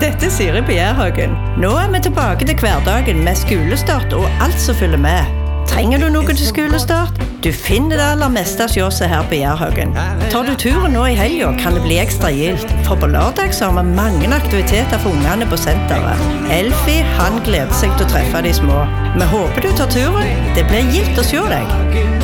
Dette Siri på Gjærhagen. Nå vi tilbake til hverdagen med skolestart og alt som følger med. Trenger du noe til skolestart? Du finner det aller meste av sjåset her på Gjærhagen. Tar du turen nå i helgen, kan det bli ekstra gildt. For på lørdag så har vi mange aktiviteter for ungene på senteret. Elfie, han gleder seg til å treffe de små. Vi håper du tar turen. Det blir gildt å se deg.